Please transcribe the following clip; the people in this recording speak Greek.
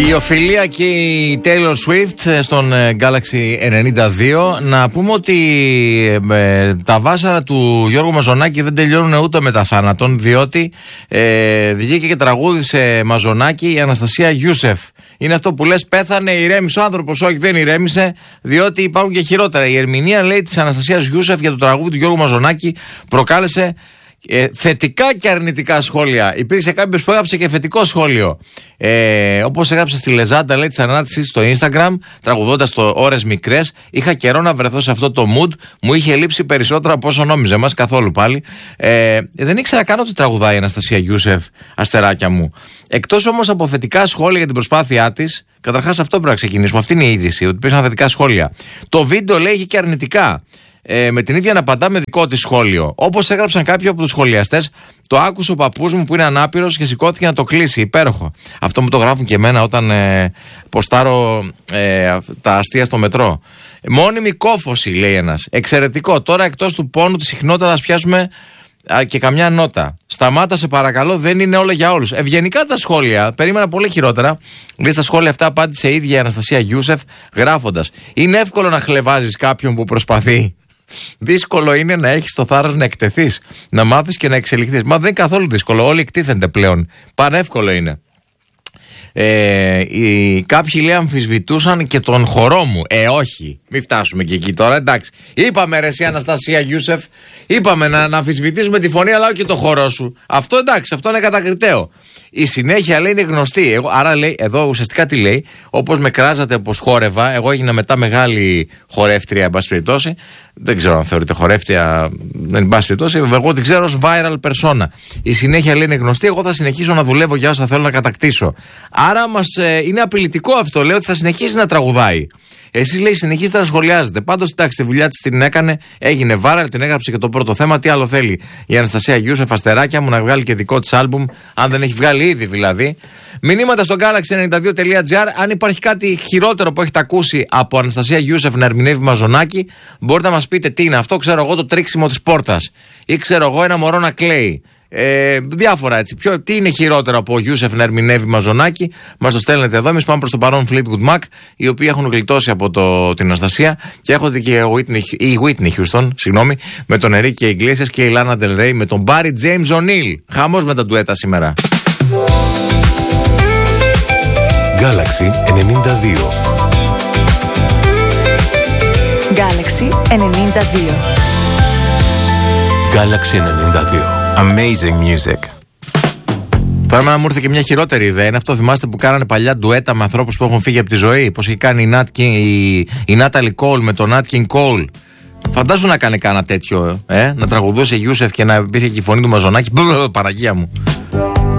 Η οφιλία και η Taylor Swift στον Galaxy 92. Να πούμε ότι τα βάσανα του Γιώργου Μαζονάκη δεν τελειώνουν ούτε με τα θάνατον, διότι βγήκε και τραγούδισε Μαζονάκη η Αναστασία Γιούσεφ. Είναι αυτό που λες, πέθανε, ηρέμησε ο άνθρωπος. Όχι, δεν ηρέμησε, διότι υπάρχουν και χειρότερα. Η ερμηνεία, λέει, της Αναστασίας Γιούσεφ για το τραγούδι του Γιώργου Μαζονάκη προκάλεσε θετικά και αρνητικά σχόλια. Υπήρξε κάποιος που έγραψε και θετικό σχόλιο. Όπως έγραψε στη λεζάντα, λέει, της ανάρτησης στο Instagram, τραγουδώντας το ώρες μικρές. Είχα καιρό να βρεθώ σε αυτό το mood. Μου είχε λείψει περισσότερο από όσο νόμιζε. Μας καθόλου πάλι. Δεν ήξερα καν ότι τραγουδάει η Αναστασία Γιούσεφ, αστεράκια μου. Εκτός όμως από θετικά σχόλια για την προσπάθειά της, καταρχάς αυτό πρέπει να ξεκινήσουμε. Αυτή είναι η είδηση, ότι υπήρξαν θετικά σχόλια. Το βίντεο, λέει, είχε και αρνητικά. Με την ίδια να απαντά με δικό της σχόλιο. Όπως έγραψαν κάποιοι από τους σχολιαστές, το άκουσε ο παππούς μου που είναι ανάπηρος και σηκώθηκε να το κλείσει. Υπέροχο. Αυτό μου το γράφουν και εμένα όταν ποστάρω τα αστεία στο μετρό. Μόνιμη κόφωση, λέει ένας. Εξαιρετικό. Τώρα, εκτός του πόνου της συχνότητας, πιάσουμε και καμιά νότα. Σταμάτα, σε παρακαλώ, δεν είναι όλα για όλους. Ευγενικά τα σχόλια. Περίμενα πολύ χειρότερα. Λέει, στα σχόλια αυτά απάντησε η ίδια η Αναστασία Γιούσεφ, γράφοντας: είναι εύκολο να χλεβάζεις κάποιον που προσπαθεί. Δύσκολο είναι να έχεις το θάρρος να εκτεθείς, να μάθεις και να εξελιχθείς. Μα δεν είναι καθόλου δύσκολο. Όλοι εκτίθενται πλέον. Πανεύκολο είναι. Κάποιοι, λέει, αμφισβητούσαν και τον χορό μου. Όχι, μην φτάσουμε και εκεί τώρα, εντάξει. Είπαμε, ρε εσύ Αναστασία Γιούσεφ, είπαμε να αμφισβητήσουμε τη φωνή, αλλά όχι και το χορό σου. Αυτό, εντάξει, αυτό είναι κατακριτέο. Η συνέχεια, λέει, είναι γνωστή. Άρα, λέει, εδώ ουσιαστικά τι λέει: όπως με κράζατε πως χόρευα, εγώ έγινα μετά μεγάλη χορεύτρια, εν πάση περιπτώσει. Δεν ξέρω αν θεωρείται χορεύτρια, εν πάση περιπτώσει. Εγώ την ξέρω ως viral persona. Η συνέχεια, λέει, είναι γνωστή. Εγώ θα συνεχίσω να δουλεύω για όσα θέλω να κατακτήσω. Άρα είναι απειλητικό αυτό. Λέει ότι θα συνεχίσει να τραγουδάει. Εσείς, λέει, συνεχίζετε να σχολιάζετε. Πάντως, εντάξει, τη δουλειά της την έκανε, έγινε viral, την έγραψε και το πρώτο θέμα. Τι άλλο θέλει η Αναστασία Γιούσεφ, αστεράκια μου, να βγάλει και δικό της άλμπουμ, αν δεν έχει βγάλει ήδη δηλαδή. Μηνύματα στο galaxy92.gr. Αν υπάρχει κάτι χειρότερο που έχετε ακούσει από Αναστασία Γιούσεφ να ερμηνεύει Μαζονάκη, μπορείτε να μας πείτε τι είναι αυτό. Ξέρω εγώ, το τρίξιμο της πόρτας, ή ξέρω εγώ, ένα μωρό να κλαίει. Διάφορα έτσι. Τι είναι χειρότερο από ο Γιούσεφ να ερμηνεύει Μαζονάκη? Μας το στέλνετε εδώ. Εμείς πάμε προς το παρόν Fleetwood Mac, οι οποίοι έχουν γλιτώσει από την Αναστασία και έχονται και η Whitney Houston, συγγνώμη, με τον Enrique Iglesias και η Lana Del Rey με τον Barry James O'Neill. Χαμός με τα ντουέτα σήμερα. Galaxy 92. Galaxy 92. Galaxy 92. Amazing music. Τώρα μου ήρθε και μια χειρότερη ιδέα. Είναι αυτό, θυμάστε, που κάνανε παλιά ντουέτα με ανθρώπους που έχουν φύγει από τη ζωή. Πώς είχε κάνει η Natalie Cole με τον Nat King Cole. Φαντάζομαι να κάνει κάνα τέτοιο, να τραγουδούσε Γιούσεφ και να υπήρχε και η φωνή του Μαζονάκη. Παναγία μου.